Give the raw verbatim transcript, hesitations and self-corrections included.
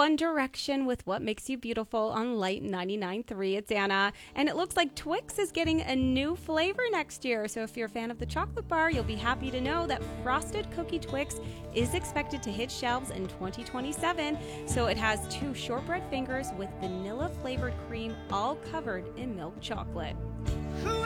One Direction with What Makes You Beautiful on Light ninety-nine point three. It's Anna. And it looks like Twix is getting a new flavor next year. So if you're a fan of the chocolate bar, you'll be happy to know that Frosted Cookie Twix is expected to hit shelves in twenty twenty-seven. So it has two shortbread fingers with vanilla flavored cream all covered in milk chocolate.